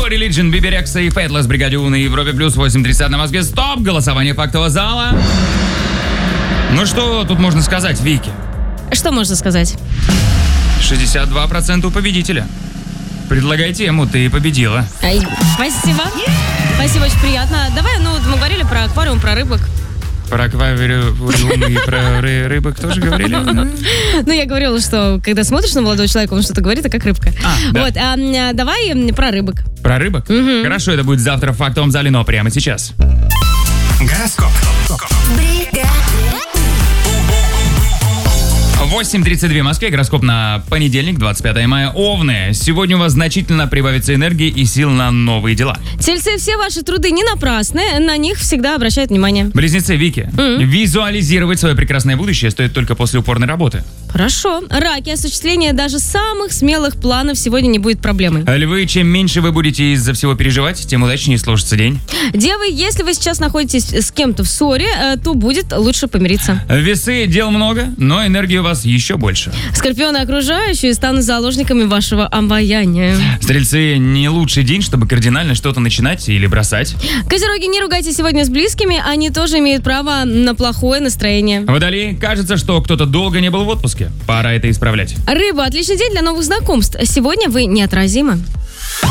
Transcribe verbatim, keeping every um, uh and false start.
True Religion, Биби Рекса и Фейтлесс, Бригаде У на Европе Плюс, восемь тридцать на Москве. Стоп! Голосование фактового зала. Ну что тут можно сказать, Вики? Что можно сказать? шестьдесят два процента у победителя. Предлагай тему, ты победила. Ай, спасибо. Спасибо, очень приятно. Давай, ну, мы говорили про аквариум, про рыбок. Про аквариум и про ры- рыбок тоже говорили? Ну, я говорила, что когда смотришь на молодого человека, он что-то говорит, а как рыбка. А, да. Вот, а, м, давай м, про рыбок. Про рыбок? Мгм. Хорошо, это будет завтра в фактовом зале, но прямо сейчас. Гороскоп. восемь тридцать два в Москве, гороскоп на понедельник, двадцать пятое мая. Овны. Сегодня у вас значительно прибавится энергии и сил на новые дела. Тельцы, все ваши труды не напрасны, на них всегда обращают внимание. Близнецы, Вики. Визуализировать свое прекрасное будущее стоит только после упорной работы. Хорошо. Раки, осуществление даже самых смелых планов сегодня не будет проблемой. Львы, чем меньше вы будете из-за всего переживать, тем удачнее сложится день. Девы, если вы сейчас находитесь с кем-то в ссоре, э, то будет лучше помириться. Весы, дел много, но энергии у вас еще больше. Скорпионы, окружающие станут заложниками вашего обаяния. Стрельцы, не лучший день, чтобы кардинально что-то начинать или бросать. Козероги, не ругайтесь сегодня с близкими, они тоже имеют право на плохое настроение. Водолеи, кажется, что кто-то долго не был в отпуске. Пора это исправлять. Рыба, отличный день для новых знакомств. Сегодня вы неотразимы.